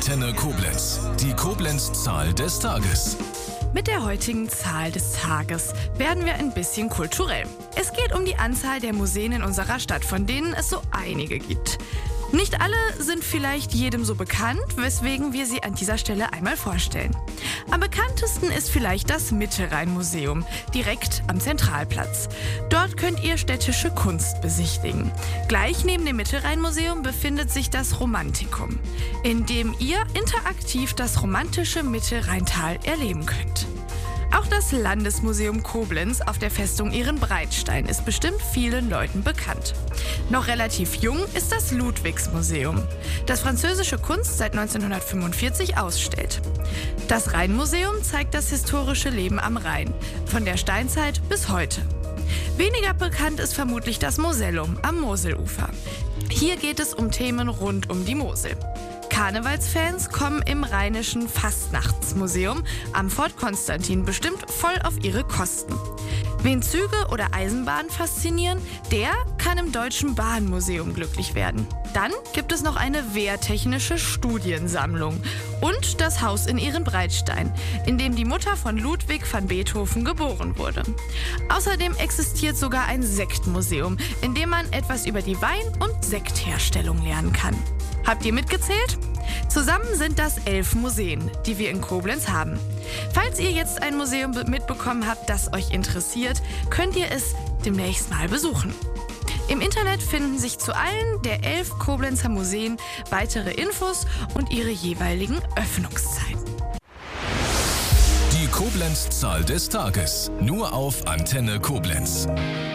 Antenne Koblenz. Die Koblenz-Zahl des Tages. Mit der heutigen Zahl des Tages werden wir ein bisschen kulturell. Es geht um die Anzahl der Museen in unserer Stadt, von denen es so einige gibt. Nicht alle sind vielleicht jedem so bekannt, weswegen wir sie an dieser Stelle einmal vorstellen. Am bekanntesten ist vielleicht das Mitte-Rhein-Museum, direkt am Zentralplatz. Dort könnt ihr städtische Kunst besichtigen. Gleich neben dem Mitte-Rhein-Museum befindet sich das Romantikum, in dem ihr interaktiv das romantische Mitte-Rheintal erleben könnt. Auch das Landesmuseum Koblenz auf der Festung Ehrenbreitstein ist bestimmt vielen Leuten bekannt. Noch relativ jung ist das Ludwigsmuseum, das französische Kunst seit 1945 ausstellt. Das Rheinmuseum zeigt das historische Leben am Rhein, von der Steinzeit bis heute. Weniger bekannt ist vermutlich das Mosellum am Moselufer. Hier geht es um Themen rund um die Mosel. Karnevalsfans kommen im Rheinischen Fastnachtsmuseum am Fort Konstantin bestimmt voll auf ihre Kosten. Wen Züge oder Eisenbahnen faszinieren, der kann im Deutschen Bahnmuseum glücklich werden. Dann gibt es noch eine wehrtechnische Studiensammlung und das Haus in Ehrenbreitstein, in dem die Mutter von Ludwig van Beethoven geboren wurde. Außerdem existiert sogar ein Sektmuseum, in dem man etwas über die Wein- und Sektherstellung lernen kann. Habt ihr mitgezählt? Zusammen sind das 11 Museen, die wir in Koblenz haben. Falls ihr jetzt ein Museum mitbekommen habt, das euch interessiert, könnt ihr es demnächst mal besuchen. Im Internet finden sich zu allen der 11 Koblenzer Museen weitere Infos und ihre jeweiligen Öffnungszeiten. Die Koblenz-Zahl des Tages. Nur auf Antenne Koblenz.